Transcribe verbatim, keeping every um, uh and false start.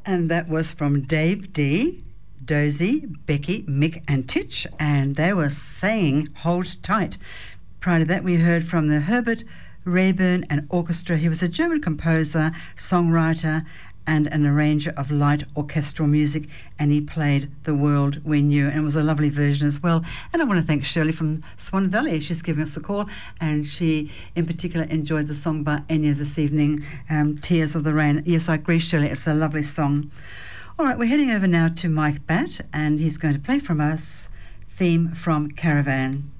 And that was from Dave D, Dozy, Becky, Mick and Titch, and they were saying Hold Tight. Prior to that we heard from the Herbert Rayburn and Orchestra. He was a German composer, songwriter and an arranger of light orchestral music, and he played The World We Knew, and it was a lovely version as well. And I want to thank Shirley from Swan Valley. She's giving us a call, and she in particular enjoyed the song by Enya this evening, um, Tears of the Rain. Yes, I agree, Shirley, it's a lovely song. All right, we're heading over now to Mike Batt, and he's going to play from us Theme from Caravan.